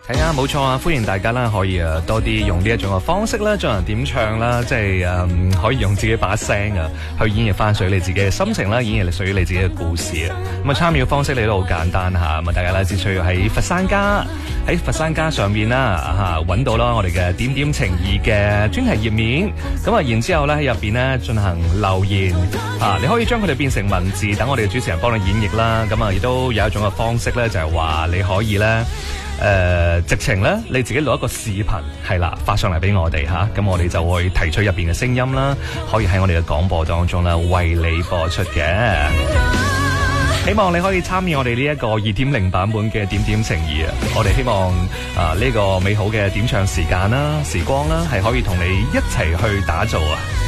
係啊，冇錯啊！歡迎大家啦，可以多啲用呢一種嘅方式啦，進行點唱啦，即係可以用自己把聲去演繹翻屬於你自己嘅心情啦，演繹屬於你自己嘅故事啊！咁啊，參與嘅方式你都好簡單嚇，咁啊，大家咧只需要喺佛山家上面啦揾到啦我哋嘅點點情義嘅專題頁面，咁啊，然之後咧喺入邊咧進行留言你可以將佢哋變成文字，等我哋嘅主持人幫你演繹啦。咁啊，亦都有一種嘅方式咧，就係話你可以咧。直情咧，你自己錄一個視頻，係啦，發上嚟俾我哋嚇，咁我哋就會提取入邊嘅聲音啦，可以喺我哋嘅廣播當中啦，為你播出嘅。希望你可以參與我哋呢一個2.0版本嘅點點情義啊！我哋希望呢個美好嘅點唱時間啦、時光啦，係可以同你一齊去打造啊！